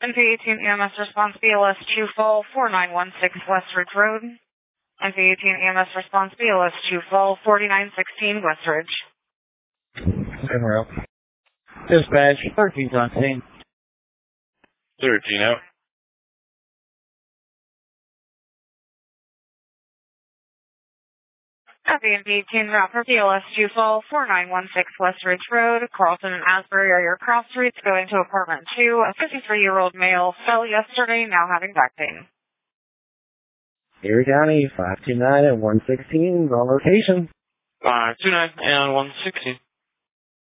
NV18 EMS response BLS 2 Fall 4916 West Ridge Road. NV18 EMS response BLS 2 Fall 4916 West Ridge. Somewhere else. Dispatch, 13's on scene. 13 out. NV18 route for BLS 2 Fall 4916 West Ridge Road. Carlton and Asbury are your cross routes going to apartment 2. A 53-year-old male fell yesterday, now having back pain. Erie County, 529 and 116, on location. 529 and 116.